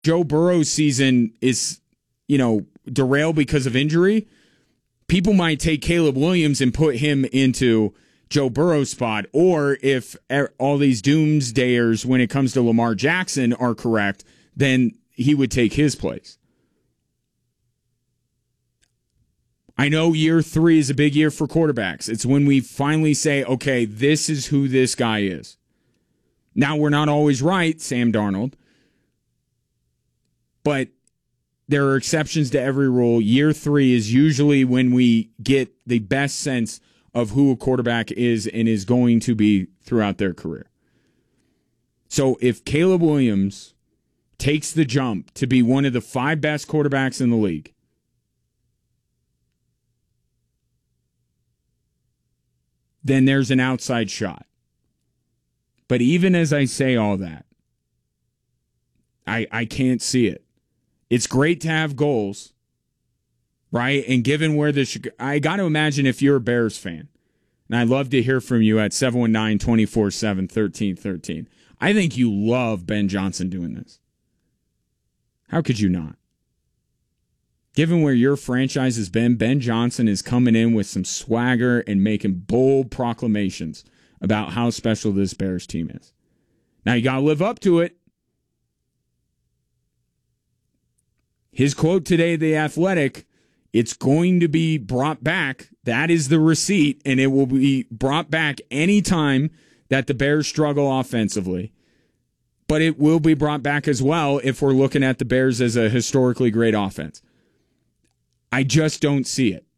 Joe Burrow's season is, derailed because of injury, people might take Caleb Williams and put him into Joe Burrow's spot. Or if all these doomsdayers when it comes to Lamar Jackson are correct, then he would take his place. I know year 3 is a big year for quarterbacks. It's when we finally say, okay, this is who this guy is. Now, we're not always right, Sam Darnold, but there are exceptions to every rule. Year 3 is usually when we get the best sense of who a quarterback is and is going to be throughout their career. So if Caleb Williams takes the jump to be one of the 5 best quarterbacks in the league, then there's an outside shot. But even as I say all that, I can't see it. It's great to have goals, right? And given where I got to imagine if you're a Bears fan, and I'd love to hear from you at 719-247-1313. I think you love Ben Johnson doing this. How could you not? Given where your franchise has been, Ben Johnson is coming in with some swagger and making bold proclamations about how special this Bears team is. Now, you got to live up to it. His quote today, The Athletic, it's going to be brought back. That is the receipt, and it will be brought back anytime that the Bears struggle offensively. But it will be brought back as well if we're looking at the Bears as a historically great offense. I just don't see it.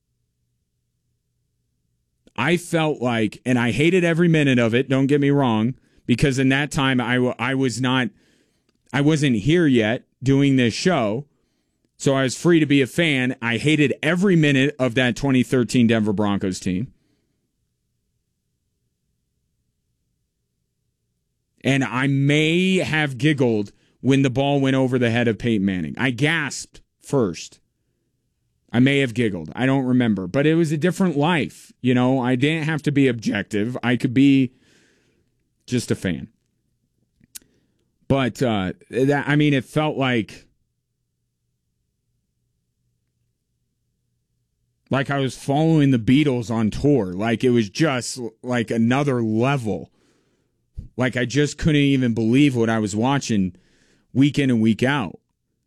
I felt like, and I hated every minute of it, don't get me wrong, because in that time I wasn't here yet doing this show, so I was free to be a fan. I hated every minute of that 2013 Denver Broncos team. And I may have giggled when the ball went over the head of Peyton Manning. I gasped first. I may have giggled. I don't remember. But it was a different life. I didn't have to be objective. I could be just a fan. But, it felt like I was following the Beatles on tour. Like it was just like another level. Like I just couldn't even believe what I was watching week in and week out.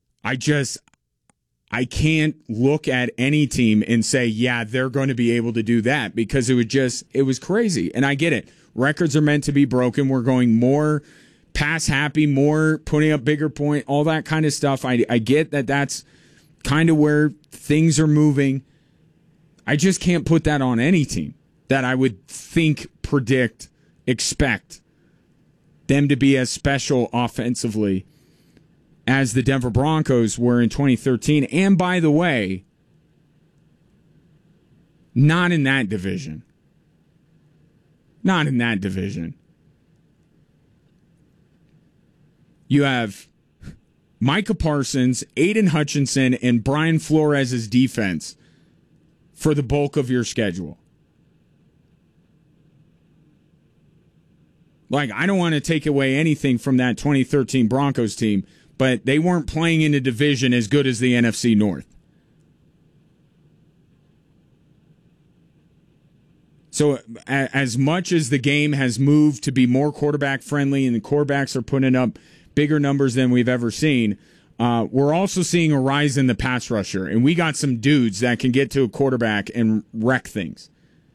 I can't look at any team and say, yeah, they're going to be able to do that, because it was crazy. And I get it. Records are meant to be broken. We're going more pass happy, more putting up bigger point, all that kind of stuff. I get that that's kind of where things are moving. I just can't put that on any team that I would think, predict, expect them to be as special offensively as the Denver Broncos were in 2013. And by the way, not in that division. Not in that division. You have Micah Parsons, Aiden Hutchinson, and Brian Flores' defense for the bulk of your schedule. Like, I don't want to take away anything from that 2013 Broncos team, but they weren't playing in a division as good as the NFC North. So as much as the game has moved to be more quarterback friendly and the quarterbacks are putting up bigger numbers than we've ever seen, we're also seeing a rise in the pass rusher. And we got some dudes that can get to a quarterback and wreck things.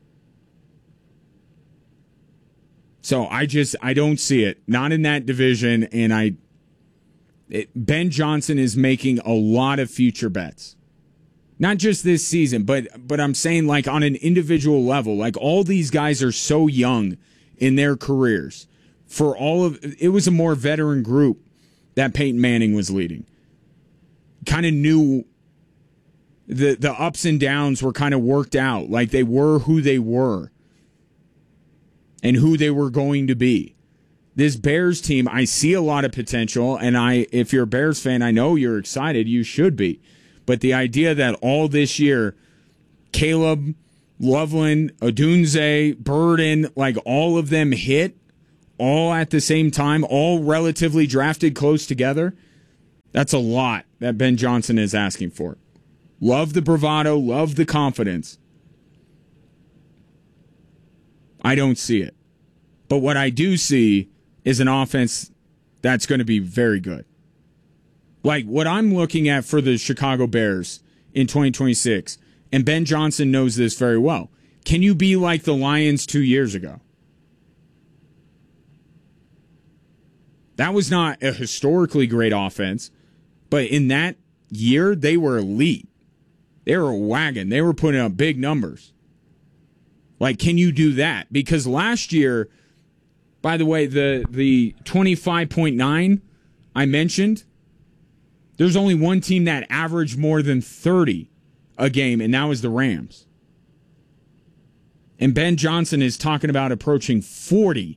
So I don't see it. Not in that division. And Ben Johnson is making a lot of future bets. Not just this season, but I'm saying like on an individual level. Like all these guys are so young in their careers. It was a more veteran group that Peyton Manning was leading. Kind of knew the ups and downs were kind of worked out. Like they were who they were and who they were going to be. This Bears team, I see a lot of potential, and if you're a Bears fan, I know you're excited. You should be. But the idea that all this year, Caleb, Loveland, Odunze, Burden, like all of them hit all at the same time, all relatively drafted close together, That's a lot that Ben Johnson is asking for. Love the bravado, love the confidence. I don't see it. But what I do see is an offense that's going to be very good. Like what I'm looking at for the Chicago Bears in 2026, and Ben Johnson knows this very well. Can you be like the Lions 2 years ago? That was not a historically great offense, but in that year, they were elite. They were a wagon. They were putting up big numbers. Like, can you do that? Because last year, by the way, the 25.9 I mentioned, there's only one team that averaged more than 30 a game, and that was the Rams. And Ben Johnson is talking about approaching 40.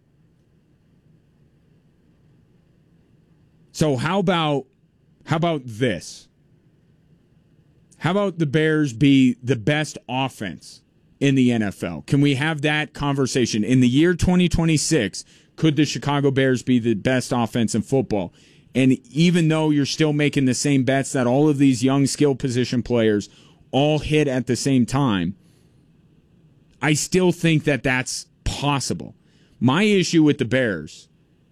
So how about this? How about the Bears be the best offense in the NFL? Can we have that conversation? In the year 2026, could the Chicago Bears be the best offense in football? And even though you're still making the same bets that all of these young skill position players all hit at the same time, I still think that that's possible. My issue with the Bears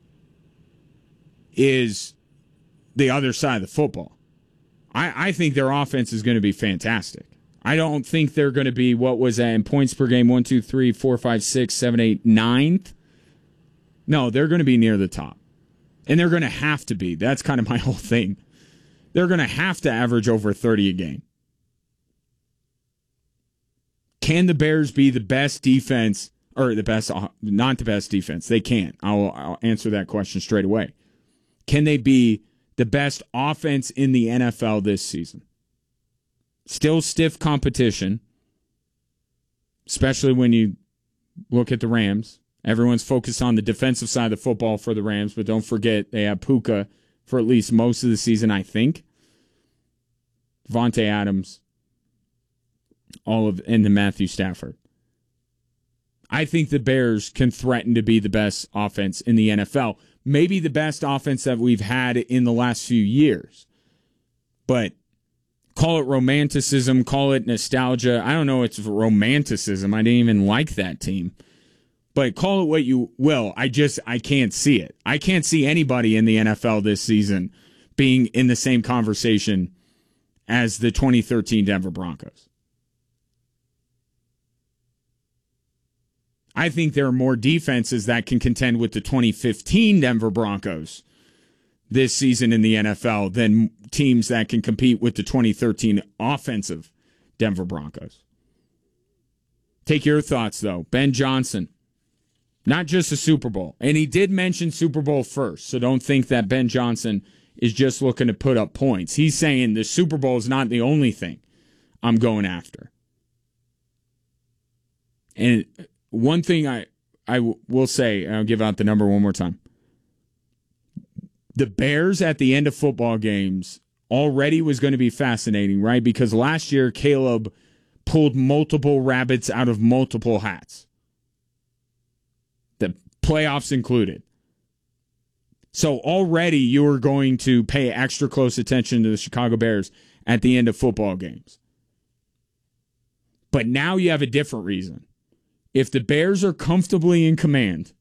is the other side of the football. I think their offense is going to be fantastic. I don't think they're going to be, what was that in points per game, 1, 2, 3, 4, 5, 6, 7, 8, 9th? No, they're going to be near the top. And they're going to have to be. That's kind of my whole thing. They're going to have to average over 30 a game. Can the Bears be the best defense, or the best, not the best defense? They can't. I'll answer that question straight away. Can they be the best offense in the NFL this season? Still stiff competition, especially when you look at the Rams. Everyone's focused on the defensive side of the football for the Rams, but don't forget they have Puka for at least most of the season, I think. Devontae Adams, and then Matthew Stafford. I think the Bears can threaten to be the best offense in the NFL. Maybe the best offense that we've had in the last few years. But call it romanticism, call it nostalgia. I don't know, it's romanticism. I didn't even like that team. But call it what you will. I can't see it. I can't see anybody in the NFL this season being in the same conversation as the 2013 Denver Broncos. I think there are more defenses that can contend with the 2015 Denver Broncos this season in the NFL than teams that can compete with the 2013 offensive Denver Broncos. Take your thoughts, though. Ben Johnson, not just a Super Bowl. And he did mention Super Bowl first, so don't think that Ben Johnson is just looking to put up points. He's saying the Super Bowl is not the only thing I'm going after. And one thing I will say, and I'll give out the number one more time. The Bears at the end of football games already was going to be fascinating, right? Because last year, Caleb pulled multiple rabbits out of multiple hats. The playoffs included. So already you are going to pay extra close attention to the Chicago Bears at the end of football games. But now you have a different reason. If the Bears are comfortably in command,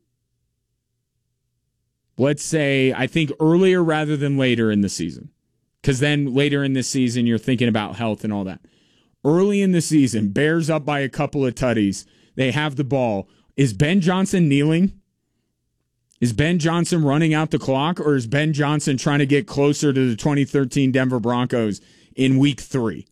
let's say, I think earlier rather than later in the season, because then later in the season you're thinking about health and all that. Early in the season, Bears up by a couple of tutties. They have the ball. Is Ben Johnson kneeling? Is Ben Johnson running out the clock? Or is Ben Johnson trying to get closer to the 2013 Denver Broncos in week 3?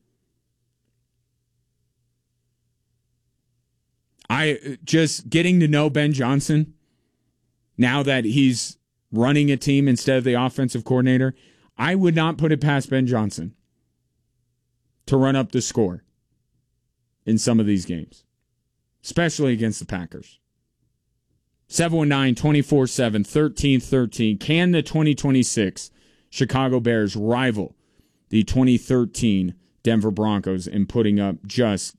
I just getting to know Ben Johnson, now that he's running a team instead of the offensive coordinator, I would not put it past Ben Johnson to run up the score in some of these games, especially against the Packers. 719-247-1313. Can the 2026 Chicago Bears rival the 2013 Denver Broncos in putting up just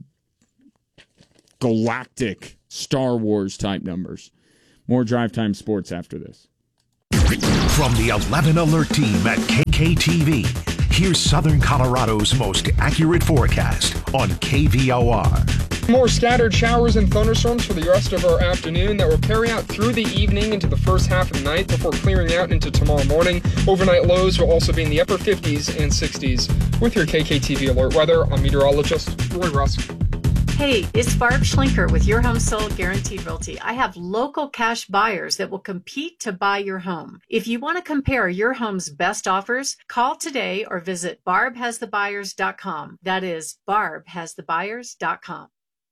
galactic Star Wars type numbers? More Drive Time Sports after this. From the 11 Alert team at KKTV, here's Southern Colorado's most accurate forecast on KVOR. More scattered showers and thunderstorms for the rest of our afternoon that will carry out through the evening into the first half of the night before clearing out into tomorrow morning. Overnight lows will also be in the upper 50s and 60s. With your KKTV Alert weather, I'm meteorologist Roy Rusk. Hey, it's Barb Schlinker with Your Home Sold Guaranteed Realty. I have local cash buyers that will compete to buy your home. If you want to compare your home's best offers, call today or visit barbhasthebuyers.com. That is barbhasthebuyers.com.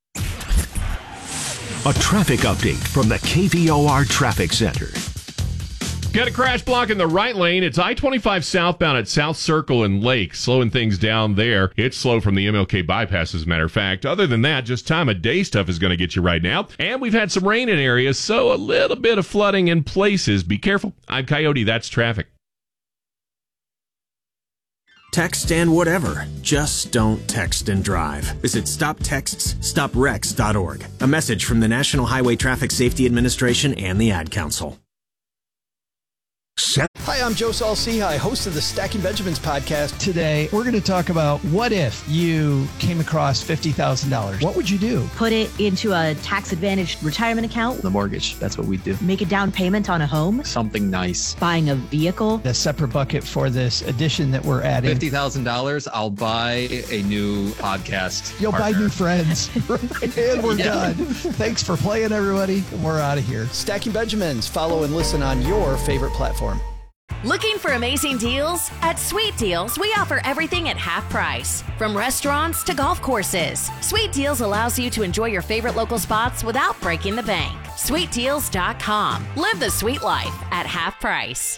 A traffic update from the KVOR Traffic Center. Got a crash block in the right lane. It's I-25 southbound at South Circle and Lake, slowing things down there. It's slow from the MLK bypass, as a matter of fact. Other than that, just time of day stuff is going to get you right now. And we've had some rain in areas, so a little bit of flooding in places. Be careful. I'm Coyote. That's traffic. Text and whatever. Just don't text and drive. Visit StopTextsStopWrecks.org. A message from the National Highway Traffic Safety Administration and the Ad Council. Hi, I'm Joe Saul-Sehy, host of the Stacking Benjamins podcast. Today, we're going to talk about what if you came across $50,000? What would you do? Put it into a tax-advantaged retirement account. The mortgage, that's what we do. Make a down payment on a home. Something nice. Buying a vehicle. A separate bucket for this addition that we're adding. $50,000, I'll buy a new podcast You'll partner. buy new friends. And we're done. Thanks for playing, everybody. We're out of here. Stacking Benjamins. Follow and listen on your favorite platform. Looking for amazing deals? At Sweet Deals, we offer everything at half price. From restaurants to golf courses, Sweet Deals allows you to enjoy your favorite local spots without breaking the bank. SweetDeals.com. Live the sweet life at half price.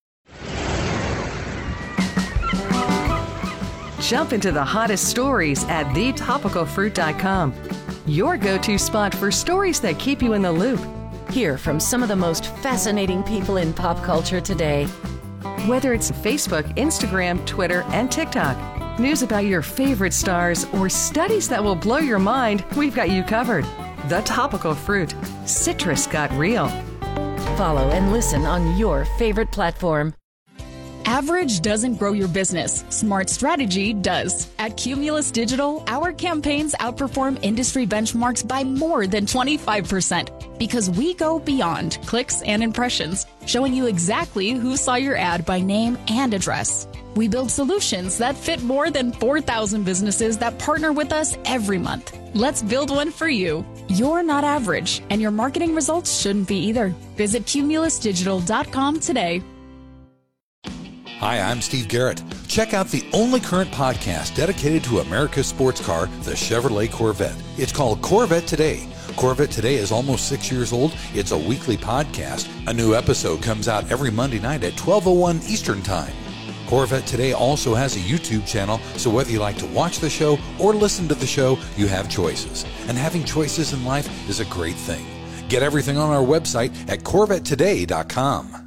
Jump into the hottest stories at thetopicalfruit.com. Your go-to spot for stories that keep you in the loop. Hear from some of the most fascinating people in pop culture today. Whether it's Facebook, Instagram, Twitter, and TikTok, news about your favorite stars, or studies that will blow your mind, we've got you covered. The Topical Fruit. Citrus got real. Follow and listen on your favorite platform. Average doesn't grow your business. Smart strategy does. At Cumulus Digital, our campaigns outperform industry benchmarks by more than 25% because we go beyond clicks and impressions, showing you exactly who saw your ad by name and address. We build solutions that fit more than 4,000 businesses that partner with us every month. Let's build one for you. You're not average, and your marketing results shouldn't be either. Visit cumulusdigital.com today. Hi, I'm Steve Garrett. Check out the only current podcast dedicated to America's sports car, the Chevrolet Corvette. It's called Corvette Today. Corvette Today is almost 6 years old. It's a weekly podcast. A new episode comes out every Monday night at 12:01 Eastern Time. Corvette Today also has a YouTube channel, so whether you like to watch the show or listen to the show, you have choices. And having choices in life is a great thing. Get everything on our website at CorvetteToday.com.